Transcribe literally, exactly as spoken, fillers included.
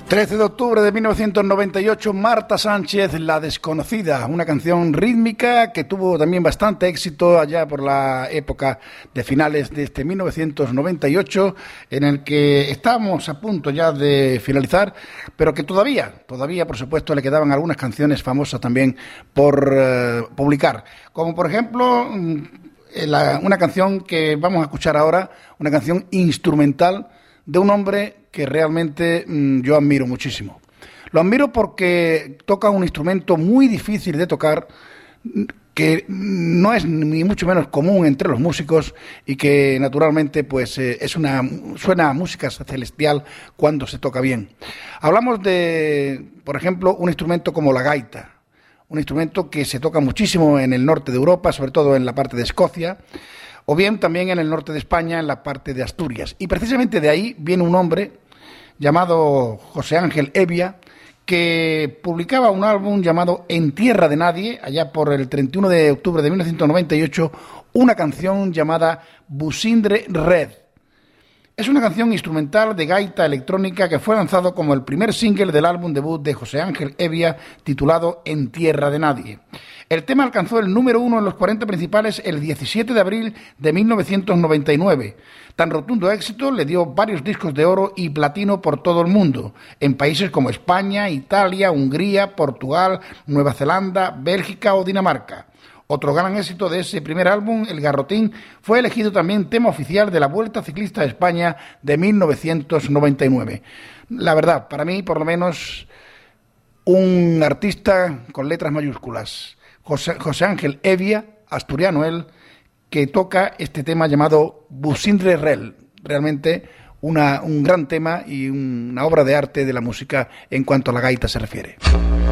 trece de octubre de mil novecientos noventa y ocho, Marta Sánchez, La Desconocida, una canción rítmica que tuvo también bastante éxito allá por la época de finales de este mil novecientos noventa y ocho, en el que estamos a punto ya de finalizar, pero que todavía, todavía por supuesto le quedaban algunas canciones famosas también por uh, publicar, como por ejemplo la, una canción que vamos a escuchar ahora, una canción instrumental de un hombre que realmente mmm, yo admiro muchísimo. Lo admiro porque toca un instrumento muy difícil de tocar, que no es ni mucho menos común entre los músicos y que naturalmente pues eh, es una suena a música celestial cuando se toca bien. Hablamos de, por ejemplo, un instrumento como la gaita, un instrumento que se toca muchísimo en el norte de Europa, sobre todo en la parte de Escocia, o bien también en el norte de España, en la parte de Asturias. Y precisamente de ahí viene un hombre llamado José Ángel Hevia, que publicaba un álbum llamado En Tierra de Nadie, allá por el treinta y uno de octubre de mil novecientos noventa y ocho, una canción llamada Busindre Red. Es una canción instrumental de gaita electrónica que fue lanzado como el primer single del álbum debut de José Ángel Hevia, titulado En Tierra de Nadie. El tema alcanzó el número uno en los cuarenta principales el diecisiete de abril de mil novecientos noventa y nueve. Tan rotundo éxito le dio varios discos de oro y platino por todo el mundo, en países como España, Italia, Hungría, Portugal, Nueva Zelanda, Bélgica o Dinamarca. Otro gran éxito de ese primer álbum, El Garrotín, fue elegido también tema oficial de la Vuelta Ciclista de España de mil novecientos noventa y nueve. La verdad, para mí, por lo menos, un artista con letras mayúsculas. José, José Ángel Hevia, asturiano él, que toca este tema llamado Busindre Red. Realmente una, un gran tema y una obra de arte de la música en cuanto a la gaita se refiere.